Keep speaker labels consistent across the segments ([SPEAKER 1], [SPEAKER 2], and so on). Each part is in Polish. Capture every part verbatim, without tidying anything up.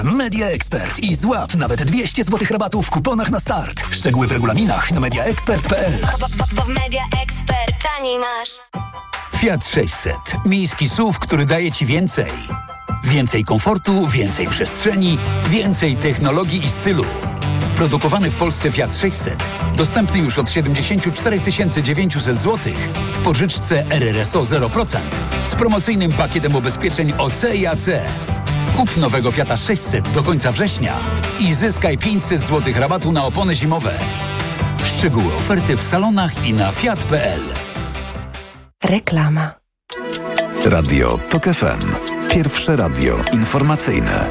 [SPEAKER 1] Media Expert i złap nawet dwieście złotych rabatu w kuponach na start. Szczegóły w regulaminach na media expert kropka p l.
[SPEAKER 2] Bo w Media Expert taniej masz.
[SPEAKER 3] Fiat sześćset. Miejski S U V, który daje Ci więcej. Więcej komfortu, więcej przestrzeni, więcej technologii i stylu. Produkowany w Polsce Fiat sześćset. Dostępny już od siedemdziesiąt cztery tysiące dziewięćset złotych w pożyczce R R S O zero procent z promocyjnym pakietem ubezpieczeń O C i A C. Kup nowego Fiata sześćset do końca września i zyskaj pięćset złotych rabatu na opony zimowe. Szczegóły oferty w salonach i na fiat kropka p l.
[SPEAKER 4] Reklama.
[SPEAKER 5] Radio TOK F M. Pierwsze radio informacyjne.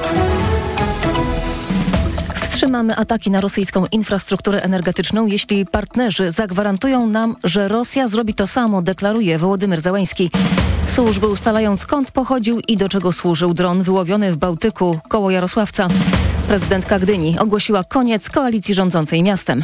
[SPEAKER 6] Wstrzymamy ataki na rosyjską infrastrukturę energetyczną, jeśli partnerzy zagwarantują nam, że Rosja zrobi to samo, deklaruje Wołodymyr Zełenski. Służby ustalają, skąd pochodził i do czego służył dron wyłowiony w Bałtyku koło Jarosławca. Prezydentka Gdyni ogłosiła koniec koalicji rządzącej miastem.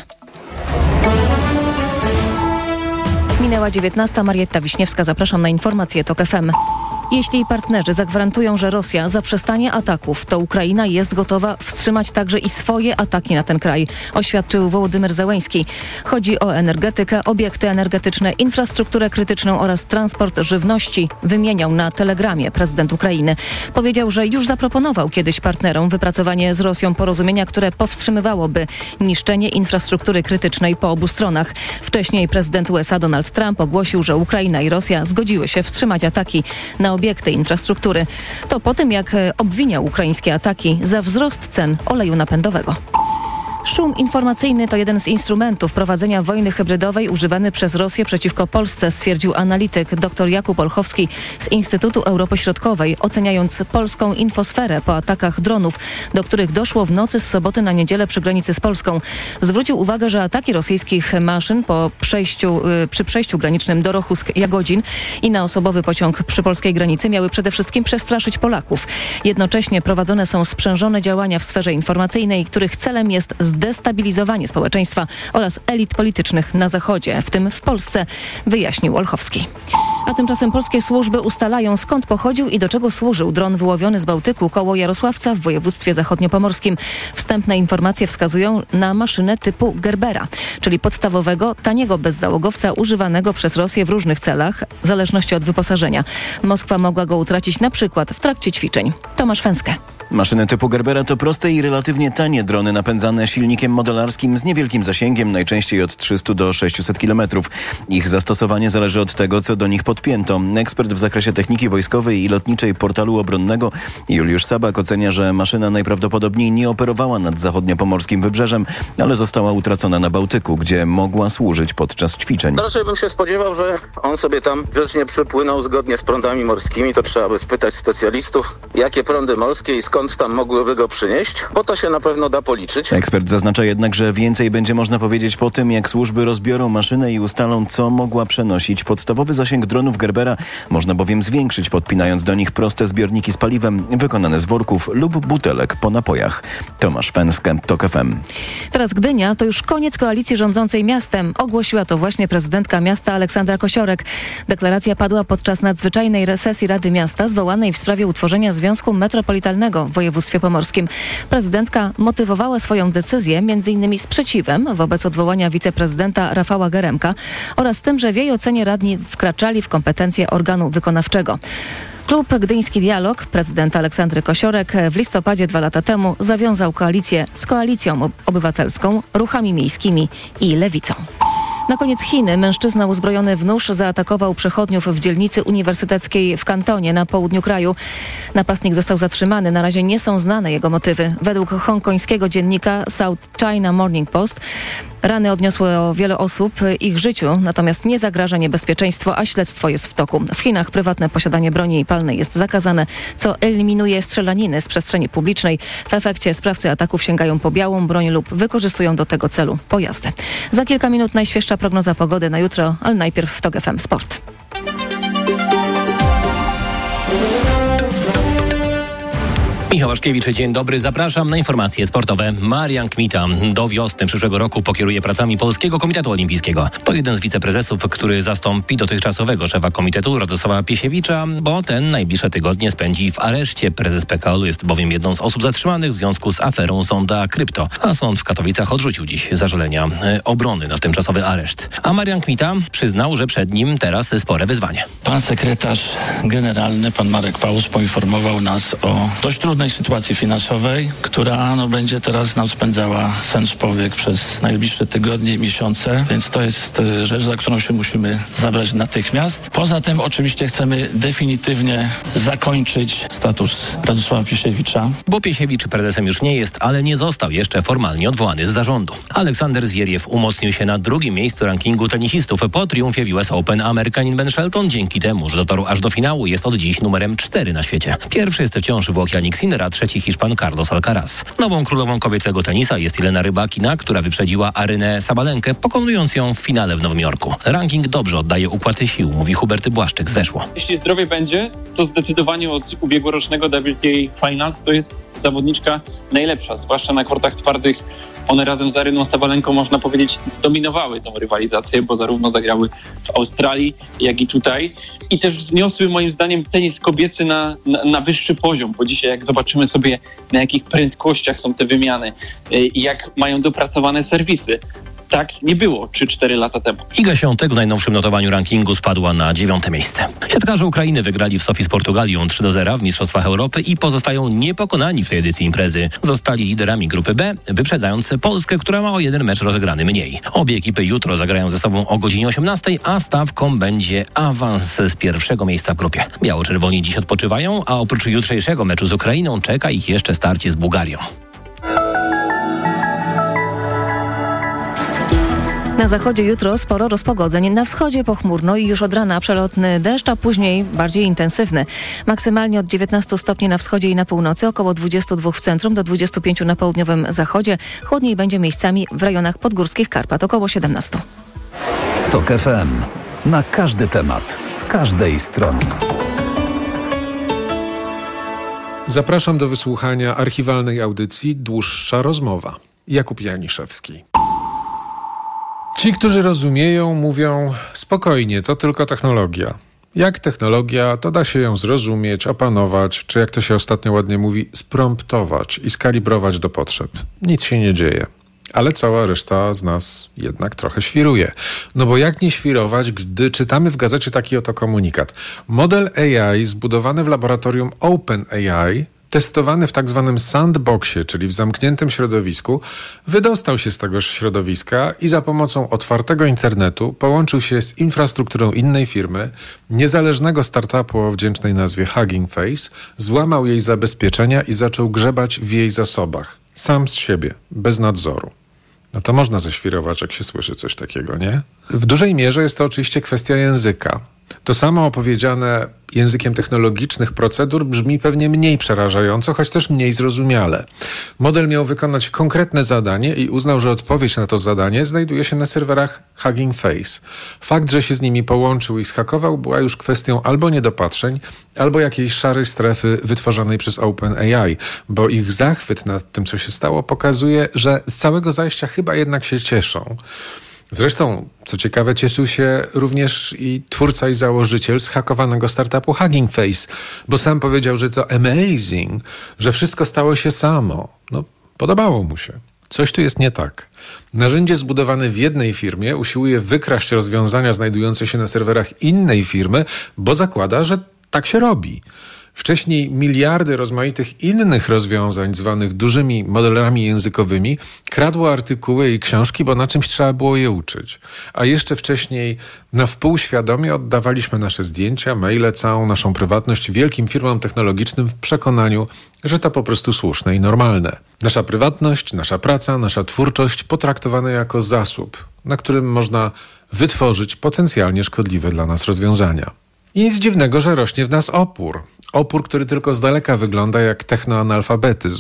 [SPEAKER 6] Minęła dziewiętnasta. Marietta Wiśniewska, zapraszam na informacje TOK F M. Jeśli partnerzy zagwarantują, że Rosja zaprzestanie ataków, to Ukraina jest gotowa wstrzymać także i swoje ataki na ten kraj, oświadczył Wołodymyr Zełenski. Chodzi o energetykę, obiekty energetyczne, infrastrukturę krytyczną oraz transport żywności, wymieniał na telegramie prezydent Ukrainy. Powiedział, że już zaproponował kiedyś partnerom wypracowanie z Rosją porozumienia, które powstrzymywałoby niszczenie infrastruktury krytycznej po obu stronach. Wcześniej prezydent U S A Donald Trump ogłosił, że Ukraina i Rosja zgodziły się wstrzymać ataki na obiekty infrastruktury. To po tym, jak obwiniał ukraińskie ataki za wzrost cen oleju napędowego. Szum informacyjny to jeden z instrumentów prowadzenia wojny hybrydowej używany przez Rosję przeciwko Polsce, stwierdził analityk dr Jakub Olchowski z Instytutu Europy Środkowej, oceniając polską infosferę po atakach dronów, do których doszło w nocy z soboty na niedzielę przy granicy z Polską. Zwrócił uwagę, że ataki rosyjskich maszyn po przejściu, przy przejściu granicznym do Rochusk-Jagodzin i na osobowy pociąg przy polskiej granicy miały przede wszystkim przestraszyć Polaków. Jednocześnie prowadzone są sprzężone działania w sferze informacyjnej, których celem jest destabilizowanie społeczeństwa oraz elit politycznych na Zachodzie, w tym w Polsce, wyjaśnił Olchowski. A tymczasem polskie służby ustalają, skąd pochodził i do czego służył dron wyłowiony z Bałtyku koło Jarosławca w województwie zachodniopomorskim. Wstępne informacje wskazują na maszynę typu Gerbera, czyli podstawowego, taniego bezzałogowca używanego przez Rosję w różnych celach, w zależności od wyposażenia. Moskwa mogła go utracić na przykład w trakcie ćwiczeń. Tomasz Fęskę.
[SPEAKER 7] Maszyny typu Gerbera to proste i relatywnie tanie drony napędzane silnikiem modelarskim z niewielkim zasięgiem, najczęściej od trzystu do sześciuset kilometrów. Ich zastosowanie zależy od tego, co do nich podpięto. Ekspert w zakresie techniki wojskowej i lotniczej portalu obronnego Juliusz Sabak ocenia, że maszyna najprawdopodobniej nie operowała nad zachodniopomorskim wybrzeżem, ale została utracona na Bałtyku, gdzie mogła służyć podczas ćwiczeń.
[SPEAKER 8] No raczej bym się spodziewał, że on sobie tam grzecznie przypłynął zgodnie z prądami morskimi. To trzeba by spytać specjalistów, jakie prądy morskie i skąd tam mogłyby go przynieść, bo to się na pewno da policzyć.
[SPEAKER 7] Ekspert zaznacza jednak, że więcej będzie można powiedzieć po tym, jak służby rozbiorą maszynę i ustalą, co mogła przenosić. Podstawowy zasięg dronów Gerbera można bowiem zwiększyć, podpinając do nich proste zbiorniki z paliwem wykonane z worków lub butelek po napojach. Tomasz Fęskę, TOK F M.
[SPEAKER 6] Teraz Gdynia to już koniec koalicji rządzącej miastem. Ogłosiła to właśnie prezydentka miasta Aleksandra Kosiorek. Deklaracja padła podczas nadzwyczajnej sesji Rady Miasta zwołanej w sprawie utworzenia Związku Metropolitalnego w województwie pomorskim. Prezydentka motywowała swoją decyzję m.in. sprzeciwem wobec odwołania wiceprezydenta Rafała Geremka oraz tym, że w jej ocenie radni wkraczali w kompetencje organu wykonawczego. Klub Gdyński Dialog prezydenta Aleksandry Kosiorek w listopadzie dwa lata temu zawiązał koalicję z Koalicją Obywatelską, ruchami miejskimi i Lewicą. Na koniec Chiny. Mężczyzna uzbrojony w nóż zaatakował przechodniów w dzielnicy uniwersyteckiej w Kantonie na południu kraju. Napastnik został zatrzymany. Na razie nie są znane jego motywy. Według hongkońskiego dziennika South China Morning Post rany odniosło wiele osób. Ich życiu natomiast nie zagraża niebezpieczeństwo, a śledztwo jest w toku. W Chinach prywatne posiadanie broni palnej jest zakazane, co eliminuje strzelaniny z przestrzeni publicznej. W efekcie sprawcy ataków sięgają po białą broń lub wykorzystują do tego celu pojazdy. Za kilka minut najświeższa prognoza pogody na jutro, ale najpierw w TOK F M Sport.
[SPEAKER 4] Michał Waszkiewicz, dzień dobry. Zapraszam na informacje sportowe. Marian Kmita do wiosny przyszłego roku pokieruje pracami Polskiego Komitetu Olimpijskiego. To jeden z wiceprezesów, który zastąpi dotychczasowego szefa komitetu Radosława Piesiewicza, bo ten najbliższe tygodnie spędzi w areszcie. Prezes P K O L jest bowiem jedną z osób zatrzymanych w związku z aferą Sonda Krypto. A sąd w Katowicach odrzucił dziś zażalenia obrony na tymczasowy areszt. A Marian Kmita przyznał, że przed nim teraz spore wyzwanie.
[SPEAKER 9] Pan sekretarz generalny, pan Marek Paus, poinformował nas o dość trudnej sytuacji finansowej, która no, będzie teraz nam spędzała sen z powiek przez najbliższe tygodnie i miesiące, więc to jest y, rzecz, za którą się musimy zabrać natychmiast. Poza tym oczywiście chcemy definitywnie zakończyć status Radosława Piesiewicza.
[SPEAKER 4] Bo Piesiewicz prezesem już nie jest, ale nie został jeszcze formalnie odwołany z zarządu. Aleksander Zwieriew umocnił się na drugim miejscu rankingu tenisistów po triumfie w U S Open. Amerykanin Ben Shelton dzięki temu, że dotarł aż do finału, jest od dziś numerem cztery na świecie. Pierwszy jest wciąż Włoch Jannik Sinner, a trzeci Hiszpan Carlos Alcaraz. Nową królową kobiecego tenisa jest Jelena Rybakina, która wyprzedziła Arynę Sabalenkę, pokonując ją w finale w Nowym Jorku. Ranking dobrze oddaje układ sił, mówi Hubert Błaszczyk z Weszło.
[SPEAKER 10] Jeśli zdrowie będzie, to zdecydowanie od ubiegłorocznego W T A Finals to jest zawodniczka najlepsza, zwłaszcza na kortach twardych. One razem z Aryną Sabalenką, można powiedzieć, dominowały tą rywalizację, bo zarówno zagrały w Australii, jak i tutaj. I też wzniosły moim zdaniem tenis kobiecy na, na, na wyższy poziom, bo dzisiaj jak zobaczymy sobie, na jakich prędkościach są te wymiany i jak mają dopracowane serwisy. Tak nie było trzy cztery lata temu.
[SPEAKER 4] Iga Świątek w najnowszym notowaniu rankingu spadła na dziewiąte miejsce. Siatkarze Ukrainy wygrali w Sofii z Portugalią trzy do zera w Mistrzostwach Europy i pozostają niepokonani w tej edycji imprezy. Zostali liderami grupy B, wyprzedzając Polskę, która ma o jeden mecz rozegrany mniej. Obie ekipy jutro zagrają ze sobą o godzinie osiemnastej, a stawką będzie awans z pierwszego miejsca w grupie. Biało-czerwoni dziś odpoczywają, a oprócz jutrzejszego meczu z Ukrainą czeka ich jeszcze starcie z Bułgarią.
[SPEAKER 6] Na zachodzie jutro sporo rozpogodzeń. Na wschodzie pochmurno i już od rana przelotny deszcz, a później bardziej intensywny. Maksymalnie od dziewiętnastu stopni na wschodzie i na północy, około dwudziestu dwóch w centrum, do dwudziestu pięciu na południowym zachodzie. Chłodniej będzie miejscami w rejonach podgórskich Karpat, około siedemnastu.
[SPEAKER 5] TOK F M. Na każdy temat, z każdej strony.
[SPEAKER 11] Zapraszam do wysłuchania archiwalnej audycji Dłuższa rozmowa. Jakub Janiszewski. Ci, którzy rozumieją, mówią spokojnie, to tylko technologia. Jak technologia, to da się ją zrozumieć, opanować, czy jak to się ostatnio ładnie mówi, spromptować i skalibrować do potrzeb. Nic się nie dzieje. Ale cała reszta z nas jednak trochę świruje. No bo jak nie świrować, gdy czytamy w gazecie taki oto komunikat. Model A I zbudowany w laboratorium OpenAI, testowany w tak zwanym sandboxie, czyli w zamkniętym środowisku, wydostał się z tegoż środowiska i za pomocą otwartego internetu połączył się z infrastrukturą innej firmy, niezależnego startupu o wdzięcznej nazwie Hugging Face, złamał jej zabezpieczenia i zaczął grzebać w jej zasobach. Sam z siebie, bez nadzoru. No to można ześwirować, jak się słyszy coś takiego, nie? W dużej mierze jest to oczywiście kwestia języka. To samo opowiedziane językiem technologicznych procedur brzmi pewnie mniej przerażająco, choć też mniej zrozumiale. Model miał wykonać konkretne zadanie i uznał, że odpowiedź na to zadanie znajduje się na serwerach Hugging Face. Fakt, że się z nimi połączył i zhakował, była już kwestią albo niedopatrzeń, albo jakiejś szarej strefy wytworzonej przez OpenAI, bo ich zachwyt nad tym, co się stało, pokazuje, że z całego zajścia chyba jednak się cieszą. Zresztą, co ciekawe, cieszył się również i twórca i założyciel zhakowanego startupu Hugging Face, bo sam powiedział, że to amazing, że wszystko stało się samo. No, podobało mu się. Coś tu jest nie tak. Narzędzie zbudowane w jednej firmie usiłuje wykraść rozwiązania znajdujące się na serwerach innej firmy, bo zakłada, że tak się robi. Wcześniej miliardy rozmaitych innych rozwiązań zwanych dużymi modelami językowymi kradło artykuły i książki, bo na czymś trzeba było je uczyć. A jeszcze wcześniej na wpół świadomie oddawaliśmy nasze zdjęcia, maile, całą naszą prywatność wielkim firmom technologicznym w przekonaniu, że to po prostu słuszne i normalne. Nasza prywatność, nasza praca, nasza twórczość potraktowane jako zasób, na którym można wytworzyć potencjalnie szkodliwe dla nas rozwiązania. I nic dziwnego, że rośnie w nas opór. Opór, który tylko z daleka wygląda jak technoanalfabetyzm.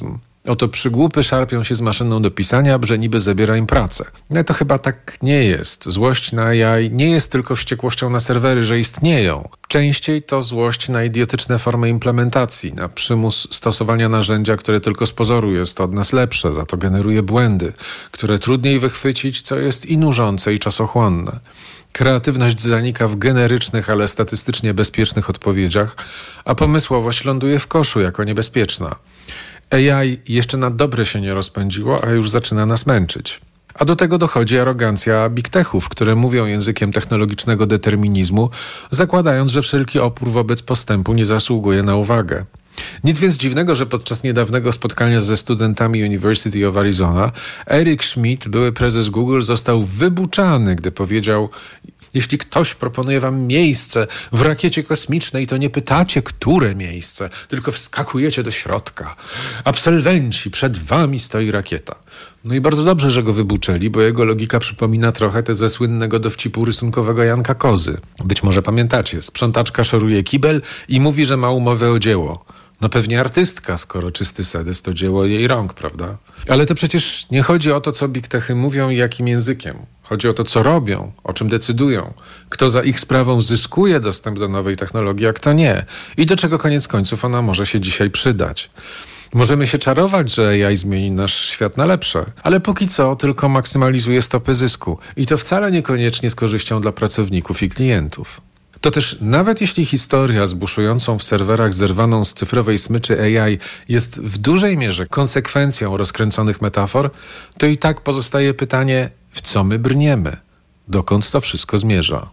[SPEAKER 11] Oto przygłupy szarpią się z maszyną do pisania, że niby zabiera im pracę. No to chyba tak nie jest. Złość na A I nie jest tylko wściekłością na serwery, że istnieją. Częściej to złość na idiotyczne formy implementacji, na przymus stosowania narzędzia, które tylko z pozoru jest od nas lepsze, za to generuje błędy, które trudniej wychwycić, co jest i nużące, i czasochłonne. Kreatywność zanika w generycznych, ale statystycznie bezpiecznych odpowiedziach, a pomysłowość ląduje w koszu jako niebezpieczna. A I jeszcze na dobre się nie rozpędziło, a już zaczyna nas męczyć. A do tego dochodzi arogancja big techów, które mówią językiem technologicznego determinizmu, zakładając, że wszelki opór wobec postępu nie zasługuje na uwagę. Nic więc dziwnego, że podczas niedawnego spotkania ze studentami University of Arizona Eric Schmidt, były prezes Google, został wybuczany, gdy powiedział: jeśli ktoś proponuje wam miejsce w rakiecie kosmicznej, to nie pytacie, które miejsce, tylko wskakujecie do środka. Absolwenci, przed wami stoi rakieta. No i bardzo dobrze, że go wybuczeli, bo jego logika przypomina trochę tę ze słynnego dowcipu rysunkowego Janka Kozy. Być może pamiętacie, sprzątaczka szoruje kibel i mówi, że ma umowę o dzieło. No pewnie artystka, skoro czysty sedys to dzieło jej rąk, prawda? Ale to przecież nie chodzi o to, co big techy mówią i jakim językiem. Chodzi o to, co robią, o czym decydują, kto za ich sprawą zyskuje dostęp do nowej technologii, a kto nie. I do czego koniec końców ona może się dzisiaj przydać. Możemy się czarować, że A I zmieni nasz świat na lepsze, ale póki co tylko maksymalizuje stopy zysku. I to wcale niekoniecznie z korzyścią dla pracowników i klientów. To też nawet jeśli historia z buszującą w serwerach zerwaną z cyfrowej smyczy A I jest w dużej mierze konsekwencją rozkręconych metafor, to i tak pozostaje pytanie, w co my brniemy? Dokąd to wszystko zmierza?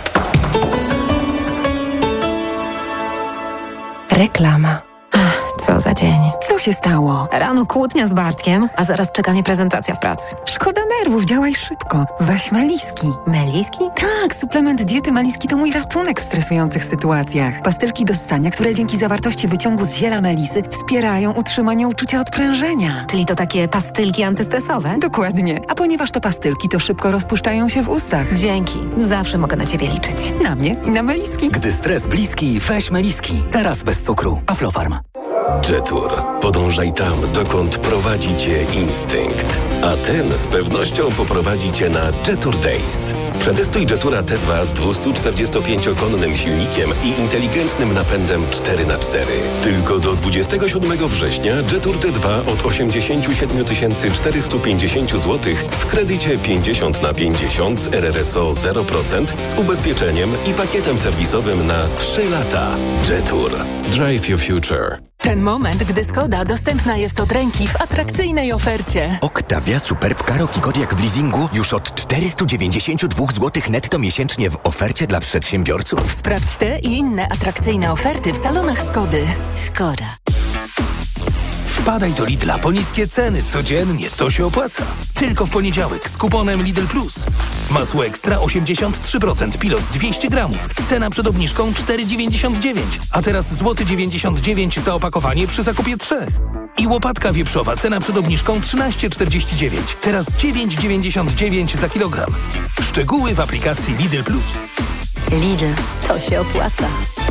[SPEAKER 12] Reklama. Co za dzień. Co się stało? Rano kłótnia z Bartkiem, a zaraz czeka mnie prezentacja w pracy. Szkoda nerwów, działaj szybko. Weź Meliski. Meliski? Tak, suplement diety Meliski to mój ratunek w stresujących sytuacjach. Pastylki do ssania, które dzięki zawartości wyciągu z ziela melisy wspierają utrzymanie uczucia odprężenia. Czyli to takie pastylki antystresowe? Dokładnie. A ponieważ to pastylki, to szybko rozpuszczają się w ustach. Dzięki. Zawsze mogę na ciebie liczyć. Na mnie i na Meliski.
[SPEAKER 1] Gdy stres bliski, weź Meliski. Teraz bez cukru. Aflofarm.
[SPEAKER 13] Jetur. Podążaj tam, dokąd prowadzi cię instynkt. A ten z pewnością poprowadzi cię na Jetur Days. Przetestuj Jetura T dwa z dwustuczterdziestopięciokonnym silnikiem i inteligentnym napędem cztery na cztery. Tylko do dwudziestego siódmego września Jetur T dwa od osiemdziesiąt siedem tysięcy czterysta pięćdziesiąt złotych w kredycie pięćdziesiąt na pięćdziesiąt z R R S O zero procent z ubezpieczeniem i pakietem serwisowym na trzy lata. Jetur. Drive your future.
[SPEAKER 14] Ten moment, gdy Skoda dostępna jest od ręki w atrakcyjnej ofercie.
[SPEAKER 15] Octavia Superb Karoki Kodiaq w leasingu już od czterysta dziewięćdziesiąt dwa złotych netto miesięcznie w ofercie dla przedsiębiorców.
[SPEAKER 14] Sprawdź te i inne atrakcyjne oferty w salonach Skody. Skoda.
[SPEAKER 1] Wpadaj do Lidla po niskie ceny codziennie, to się opłaca. Tylko w poniedziałek z kuponem Lidl Plus. Masło ekstra osiemdziesiąt trzy procent, pilos dwieście gramów. Cena przed obniżką cztery dziewięćdziesiąt dziewięć, a teraz złoty dziewięćdziesiąt dziewięć za opakowanie przy zakupie trzech. I łopatka wieprzowa, cena przed obniżką trzynaście czterdzieści dziewięć, teraz dziewięć dziewięćdziesiąt dziewięć za kilogram. Szczegóły w aplikacji Lidl Plus.
[SPEAKER 14] Lidl, to się opłaca.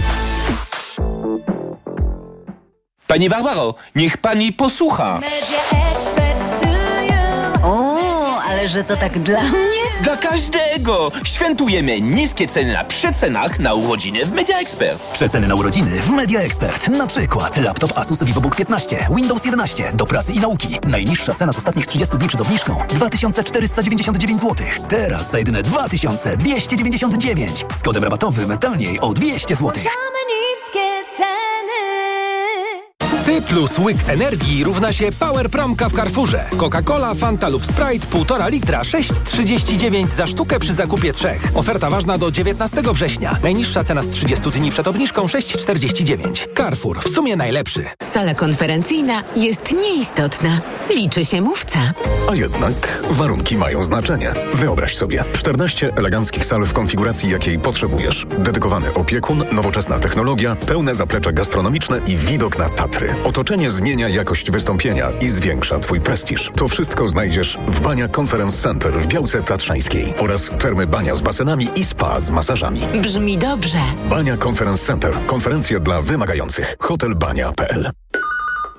[SPEAKER 16] Pani Barbaro, niech pani posłucha.
[SPEAKER 17] O, ale że to tak dla mnie?
[SPEAKER 16] Dla każdego! Świętujemy niskie ceny na przecenach na urodziny w Media Expert.
[SPEAKER 1] Przeceny na urodziny w Media Expert. Na przykład laptop Asus VivoBook piętnaście, Windows jedenaście do pracy i nauki. Najniższa cena z ostatnich trzydziestu dni przed obniżką dwa tysiące czterysta dziewięćdziesiąt dziewięć złotych. Teraz za jedyne dwa tysiące dwieście dziewięćdziesiąt dziewięć. Z kodem rabatowym taniej o dwieście złotych.
[SPEAKER 2] Niskie ceny.
[SPEAKER 18] Ty plus łyk energii równa się Power Promka w Carrefourze. Coca-Cola, Fanta lub Sprite półtora litra sześć trzydzieści dziewięć za sztukę przy zakupie trzech. Oferta ważna do dziewiętnastego września. Najniższa cena z trzydziestu dni przed obniżką sześć czterdzieści dziewięć. Carrefour, w sumie najlepszy.
[SPEAKER 12] Sala konferencyjna jest nieistotna. Liczy się mówca.
[SPEAKER 5] A jednak warunki mają znaczenie. Wyobraź sobie czternaście eleganckich sal w konfiguracji, jakiej potrzebujesz. Dedykowany opiekun, nowoczesna technologia, pełne zaplecze gastronomiczne i widok na Tatry. Otoczenie zmienia jakość wystąpienia i zwiększa Twój prestiż. To wszystko znajdziesz w Bania Conference Center w Białce Tatrzańskiej oraz termy Bania z basenami i spa z masażami.
[SPEAKER 12] Brzmi dobrze.
[SPEAKER 5] Bania Conference Center. Konferencje dla wymagających. hotel bania kropka p l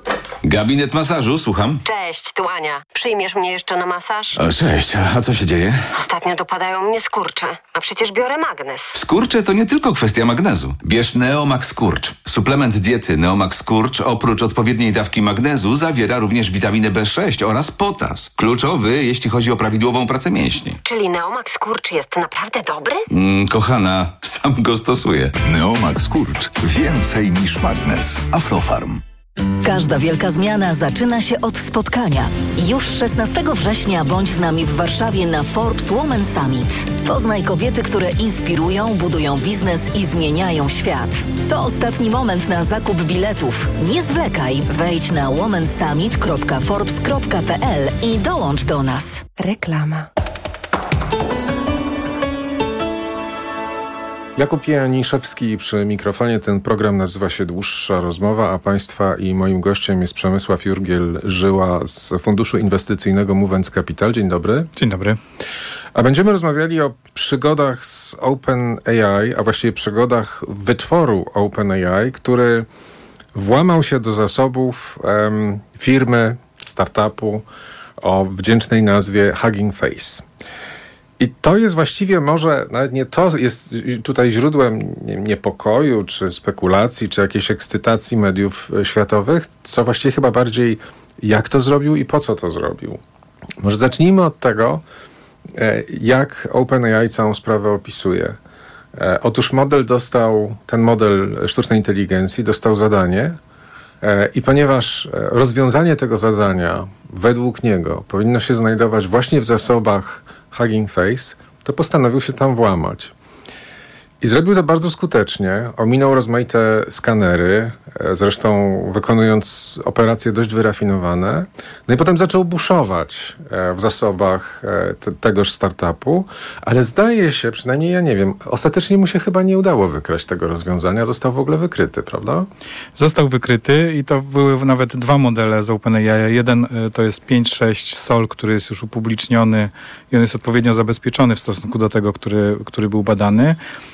[SPEAKER 19] Gabinet masażu, słucham.
[SPEAKER 20] Cześć, tu Ania. Przyjmiesz mnie jeszcze na masaż?
[SPEAKER 19] O, cześć, a co się dzieje?
[SPEAKER 20] Ostatnio dopadają mnie skurcze, a przecież biorę magnes.
[SPEAKER 19] Skurcze to nie tylko kwestia magnezu. Bierz Neomax Skurcz. Suplement diety Neomax Skurcz oprócz odpowiedniej dawki magnezu zawiera również witaminę B sześć oraz potas. Kluczowy, jeśli chodzi o prawidłową pracę mięśni.
[SPEAKER 20] Czyli Neomax Skurcz jest naprawdę dobry?
[SPEAKER 19] Mm, kochana, sam go stosuję.
[SPEAKER 21] Neomax Skurcz. Więcej niż magnes. Aflofarm.
[SPEAKER 22] Każda wielka zmiana zaczyna się od spotkania. Już szesnastego września bądź z nami w Warszawie na Forbes Women Summit. Poznaj kobiety, które inspirują, budują biznes i zmieniają świat. To ostatni moment na zakup biletów. Nie zwlekaj, wejdź na womensummit kropka forbes kropka p l i dołącz do nas.
[SPEAKER 12] Reklama.
[SPEAKER 11] Jakub Janiszewski przy mikrofonie. Ten program nazywa się Dłuższa Rozmowa, a Państwa i moim gościem jest Przemysław Jurgiel-Żyła z Funduszu Inwestycyjnego Movens Capital. Dzień dobry.
[SPEAKER 23] Dzień dobry.
[SPEAKER 11] A będziemy rozmawiali o przygodach z OpenAI, a właściwie przygodach wytworu OpenAI, który włamał się do zasobów um, firmy, startupu o wdzięcznej nazwie Hugging Face. I to jest właściwie może, nawet nie to jest tutaj źródłem niepokoju, czy spekulacji, czy jakiejś ekscytacji mediów światowych, co właściwie chyba bardziej jak to zrobił i po co to zrobił. Może zacznijmy od tego, jak OpenAI całą sprawę opisuje. Otóż model dostał, ten model sztucznej inteligencji dostał zadanie i ponieważ rozwiązanie tego zadania według niego powinno się znajdować właśnie w zasobach Hugging Face, to postanowił się tam włamać. I zrobił to bardzo skutecznie. Ominął rozmaite skanery, zresztą wykonując operacje dość wyrafinowane. No i potem zaczął buszować w zasobach te, tegoż startupu, ale zdaje się, przynajmniej ja nie wiem, ostatecznie mu się chyba nie udało wykraść tego rozwiązania. Został w ogóle wykryty, prawda?
[SPEAKER 23] Został wykryty i to były nawet dwa modele z OpenAI. Jeden to jest pięć sześć Sol, który jest już upubliczniony i on jest odpowiednio zabezpieczony w stosunku do tego, który, który był badany.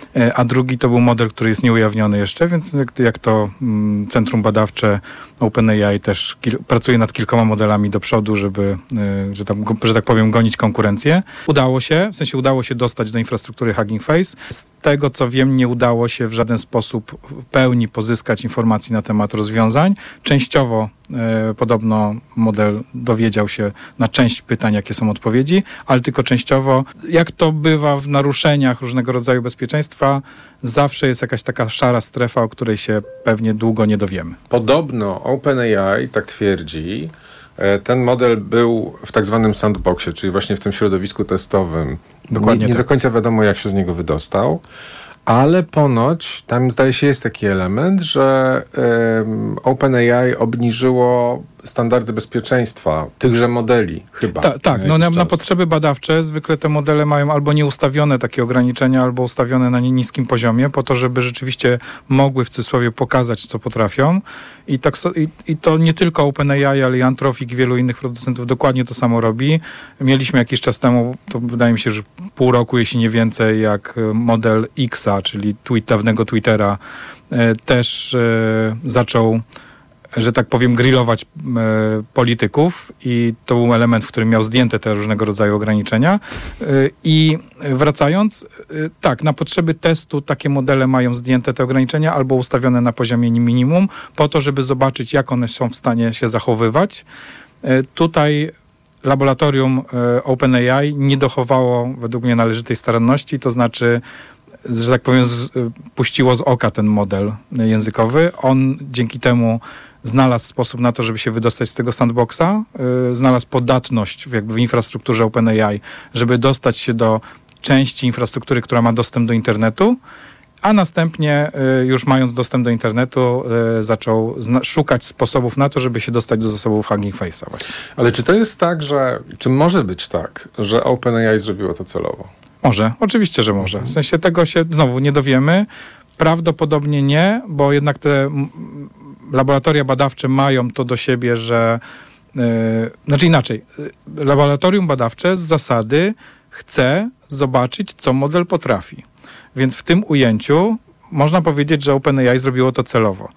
[SPEAKER 23] A drugi to był model, który jest nieujawniony jeszcze, więc jak, jak to mm, centrum badawcze OpenAI też kil- pracuje nad kilkoma modelami do przodu, żeby, y, że, tam, że tak powiem, gonić konkurencję. Udało się, w sensie udało się dostać do infrastruktury Hugging Face. Z tego, co wiem, nie udało się w żaden sposób w pełni pozyskać informacji na temat rozwiązań. Częściowo y, podobno model dowiedział się na część pytań, jakie są odpowiedzi, ale tylko częściowo. Jak to bywa w naruszeniach różnego rodzaju bezpieczeństwa, zawsze jest jakaś taka szara strefa, o której się pewnie długo nie dowiemy.
[SPEAKER 11] Podobno OpenAI, tak twierdzi, ten model był w tak zwanym sandboxie, czyli właśnie w tym środowisku testowym. Dokładnie nie, nie tak. do końca wiadomo, jak się z niego wydostał, ale ponoć tam zdaje się jest taki element, że um, OpenAI obniżyło standardy bezpieczeństwa tychże modeli chyba. Ta,
[SPEAKER 23] tak, no na, na potrzeby badawcze zwykle te modele mają albo nieustawione takie ograniczenia, albo ustawione na niskim poziomie, po to, żeby rzeczywiście mogły w cudzysłowie pokazać, co potrafią. I, tak, i, i to nie tylko OpenAI, ale i Anthropic i wielu innych producentów dokładnie to samo robi. Mieliśmy jakiś czas temu, to wydaje mi się, że pół roku, jeśli nie więcej, jak model Xa, czyli tweet, dawnego Twittera, e, też e, zaczął, że tak powiem, grillować e, polityków i to był element, w którym miał zdjęte te różnego rodzaju ograniczenia. E, I wracając, e, tak, na potrzeby testu takie modele mają zdjęte te ograniczenia albo ustawione na poziomie minimum, po to, żeby zobaczyć, jak one są w stanie się zachowywać. E, tutaj laboratorium e, OpenAI nie dochowało według mnie należytej staranności, to znaczy, że tak powiem, z, puściło z oka ten model językowy. On dzięki temu znalazł sposób na to, żeby się wydostać z tego sandboxa, yy, znalazł podatność w, jakby w infrastrukturze OpenAI, żeby dostać się do części infrastruktury, która ma dostęp do internetu, a następnie y, już mając dostęp do internetu y, zaczął zna- szukać sposobów na to, żeby się dostać do zasobów Hugging Face'a właśnie.
[SPEAKER 11] Ale czy to jest tak, że, czy może być tak, że OpenAI zrobiło to celowo?
[SPEAKER 23] Może, oczywiście, że może. W sensie tego się znowu nie dowiemy. Prawdopodobnie nie, bo jednak te m- laboratoria badawcze mają to do siebie, że yy, znaczy inaczej. Laboratorium badawcze z zasady chce zobaczyć, co model potrafi. Więc w tym ujęciu można powiedzieć, że OpenAI zrobiło to celowo.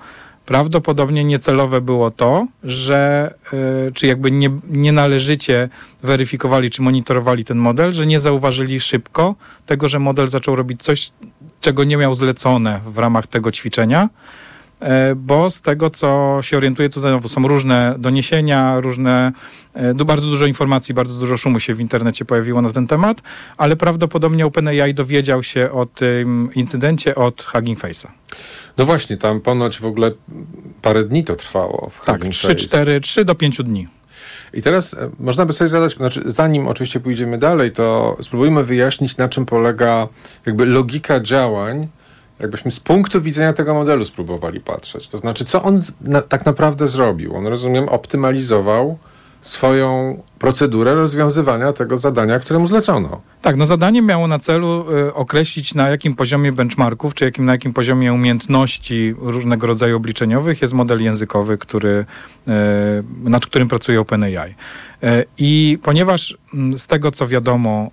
[SPEAKER 23] Prawdopodobnie niecelowe było to, że y, czy jakby nie, nie należycie weryfikowali, czy monitorowali ten model, że nie zauważyli szybko tego, że model zaczął robić coś, czego nie miał zlecone w ramach tego ćwiczenia, y, bo z tego, co się orientuję, to znowu są różne doniesienia, różne, y, bardzo dużo informacji, bardzo dużo szumu się w internecie pojawiło na ten temat, ale prawdopodobnie OpenAI dowiedział się o tym incydencie od Hugging Face'a.
[SPEAKER 11] No właśnie, tam ponoć w ogóle parę dni to trwało. W
[SPEAKER 23] tak, trzy, cztery, trzy do pięciu dni.
[SPEAKER 11] I teraz e, można by sobie zadać, znaczy zanim oczywiście pójdziemy dalej, to spróbujmy wyjaśnić, na czym polega jakby logika działań, jakbyśmy z punktu widzenia tego modelu spróbowali patrzeć. To znaczy, co on na, tak naprawdę zrobił? On, rozumiem, optymalizował swoją procedurę rozwiązywania tego zadania, któremu zlecono.
[SPEAKER 23] Tak, no zadanie miało na celu y, określić, na jakim poziomie benchmarków, czy jakim, na jakim poziomie umiejętności różnego rodzaju obliczeniowych jest model językowy, który, y, nad którym pracuje OpenAI. Y, I ponieważ y, z tego, co wiadomo,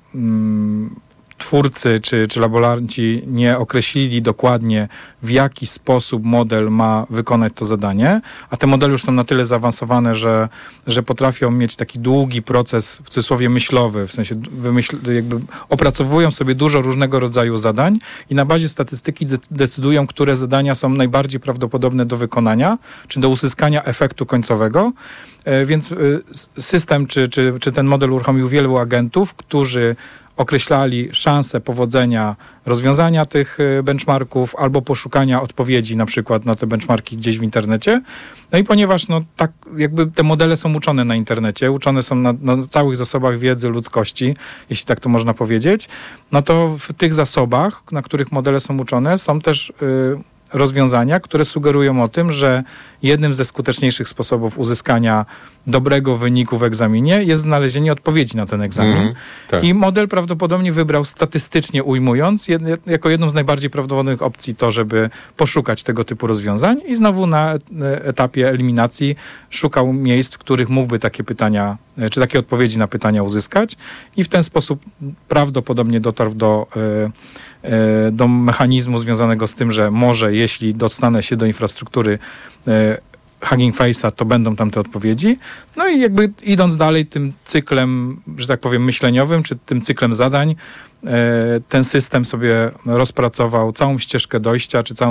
[SPEAKER 23] y, twórcy czy, czy laboranci nie określili dokładnie, w jaki sposób model ma wykonać to zadanie, a te modele już są na tyle zaawansowane, że, że potrafią mieć taki długi proces, w cudzysłowie myślowy, w sensie wymyśl, jakby opracowują sobie dużo różnego rodzaju zadań i na bazie statystyki decydują, które zadania są najbardziej prawdopodobne do wykonania, czy do uzyskania efektu końcowego. Więc system, czy, czy, czy ten model uruchomił wielu agentów, którzy określali szanse powodzenia rozwiązania tych benchmarków albo poszukania odpowiedzi na przykład na te benchmarki gdzieś w internecie. No i ponieważ no, tak jakby te modele są uczone na internecie, uczone są na, na całych zasobach wiedzy ludzkości, jeśli tak to można powiedzieć, no to w tych zasobach, na których modele są uczone, są też y, rozwiązania, które sugerują o tym, że jednym ze skuteczniejszych sposobów uzyskania dobrego wyniku w egzaminie jest znalezienie odpowiedzi na ten egzamin. Mm, tak. I model prawdopodobnie wybrał, statystycznie ujmując, jed, jako jedną z najbardziej prawdopodobnych opcji to, żeby poszukać tego typu rozwiązań i znowu na etapie eliminacji szukał miejsc, w których mógłby takie pytania, czy takie odpowiedzi na pytania uzyskać i w ten sposób prawdopodobnie dotarł do do mechanizmu związanego z tym, że może jeśli dostanę się do infrastruktury Hugging Face'a, to będą tam te odpowiedzi. No i jakby idąc dalej tym cyklem, że tak powiem, myśleniowym, czy tym cyklem zadań, ten system sobie rozpracował całą ścieżkę dojścia, czy całą